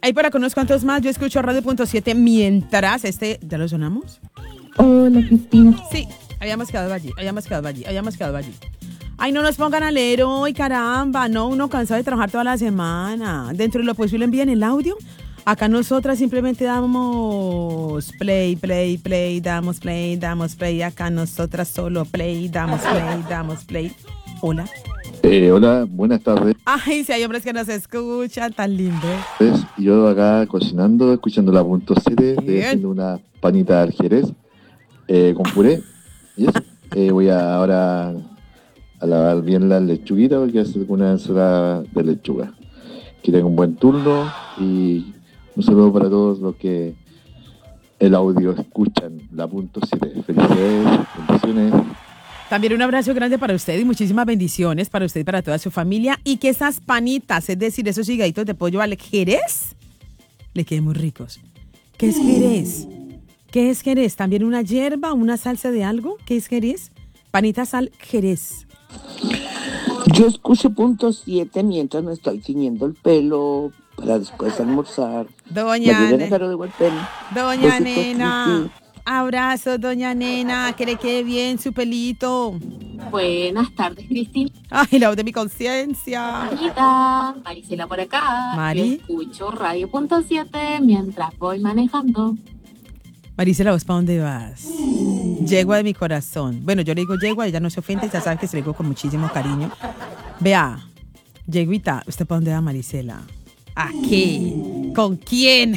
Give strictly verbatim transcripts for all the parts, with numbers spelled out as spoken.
hay para unos cuantos más. Yo escucho Radio punto siete mientras este... ¿Ya lo sonamos? Hola, Cristina. Sí, habíamos quedado allí, habíamos quedado allí, habíamos quedado allí. Ay, no nos pongan a leer hoy, caramba. No, uno cansado de trabajar toda la semana. Dentro de lo posible envían el audio. Acá nosotras simplemente damos play, play, play, damos play, damos play. Acá nosotras solo play, damos play, damos play. Hola. Eh, hola, buenas tardes. Ay, si hay hombres que nos escuchan, tan lindo. Pues, yo acá cocinando, escuchando la punto siete, estoy haciendo una panita al jerez eh, con puré. Y eso, eh, voy a ahora a lavar bien la lechuguita porque voy a hacer una ensalada de lechuga. Que tenga un buen turno y un saludo para todos los que el audio escuchan, la punto siete. Felicidades, bendiciones. También un abrazo grande para usted y muchísimas bendiciones para usted y para toda su familia. Y que esas panitas, es decir, esos higaditos de pollo al jerez, le queden muy ricos. ¿Qué es jerez? ¿Qué es jerez? ¿También una hierba, una salsa de algo? ¿Qué es jerez? Panitas al jerez. Yo escucho punto siete mientras me estoy ciñendo el pelo para después almorzar. Doña Nena. Doña Nena. Abrazo, doña Nena, que le quede bien su pelito. Buenas tardes, Cristina. Ay, la voz de mi conciencia. Hola, Marisela por acá. Mari. Yo escucho Radio punto siete mientras voy manejando. Marisela, ¿vos para dónde vas? Yegua de mi corazón. Bueno, yo le digo yegua, ella no se ofende, ya sabe que se le digo con muchísimo cariño. Vea, yeguita, ¿usted para dónde va, Marisela? ¿A qué? ¿Con quién?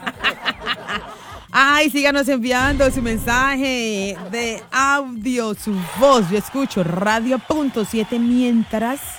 Ay, síganos enviando su mensaje de audio, su voz. Yo escucho Radio punto siete mientras